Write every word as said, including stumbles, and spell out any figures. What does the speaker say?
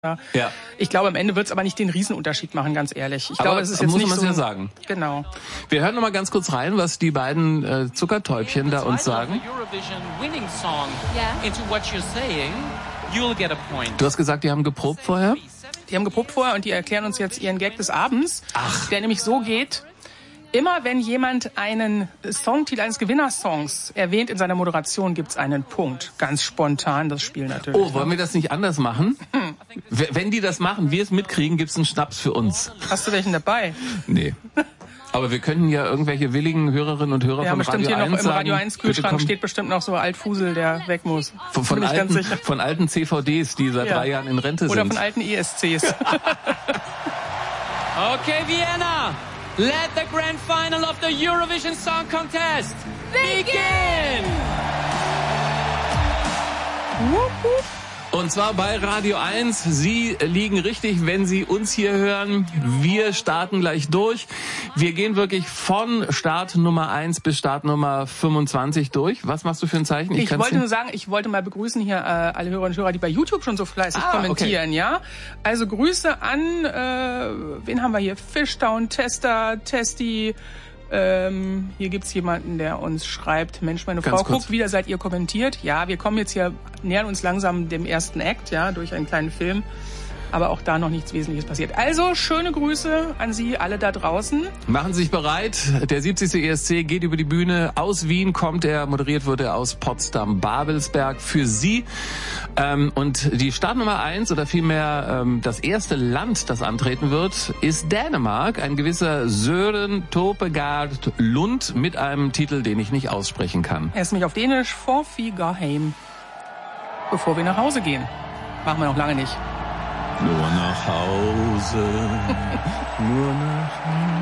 Ja. Ich glaube, am Ende wird es aber nicht den Riesenunterschied machen, ganz ehrlich. Ich glaube, aber es ist jetzt muss nicht man so. ja sagen. Genau. Wir hören noch mal ganz kurz rein, was die beiden äh, Zuckertäubchen da uns sagen. Du hast gesagt, die haben geprobt vorher? Die haben geprobt vorher und die erklären uns jetzt ihren Gag des Abends, Ach. der nämlich so geht: Immer wenn jemand einen Songtitel eines Gewinnersongs erwähnt in seiner Moderation, gibt's einen Punkt. Ganz spontan das Spiel natürlich. Oh, wollen wir das nicht anders machen? Hm. Wenn die das machen, wir es mitkriegen, gibt's einen Schnaps für uns. Hast du welchen dabei? Nee. Aber wir könnten ja irgendwelche willigen Hörerinnen und Hörer ja, von bestimmt Radio hier eins noch im sagen, Radio eins Kühlschrank steht bestimmt noch so Altfusel, der weg muss. Von, von, alten, von alten C V Ds, die seit ja. drei Jahren in Rente Oder sind. Oder von alten E S Cs. Okay, Vienna! Let the grand final of the Eurovision Song Contest begin! Und zwar bei Radio eins. Sie liegen richtig, wenn Sie uns hier hören. Wir starten gleich durch. Wir gehen wirklich von Start Nummer eins bis Start Nummer fünfundzwanzig durch. Was machst du für ein Zeichen? Ich, ich wollte nur sagen, ich wollte mal begrüßen hier äh, alle Hörerinnen und Hörer, die bei YouTube schon so fleißig ah, kommentieren, okay. ja? Also Grüße an, äh, wen haben wir hier? Fishtown, Tester, Testi. Ähm, hier gibt's jemanden, der uns schreibt: Mensch, meine Ganz Frau kurz. Guckt wieder, seit ihr kommentiert. Ja, wir kommen jetzt hier, nähern uns langsam dem ersten Act, ja, durch einen kleinen Film. Aber auch da noch nichts Wesentliches passiert. Also, schöne Grüße an Sie alle da draußen. Machen Sie sich bereit. Der siebzigste E S C geht über die Bühne. Aus Wien kommt er, moderiert wird er aus Potsdam-Babelsberg für Sie. Ähm, und die Startnummer eins, oder vielmehr ähm, das erste Land, das antreten wird, ist Dänemark. Ein gewisser Søren Topegaard Lund mit einem Titel, den ich nicht aussprechen kann. Er ist nämlich auf Dänisch For Vi går heim. Bevor wir nach Hause gehen. Machen wir noch lange nicht. Nur nach Hause, nur nach Hause.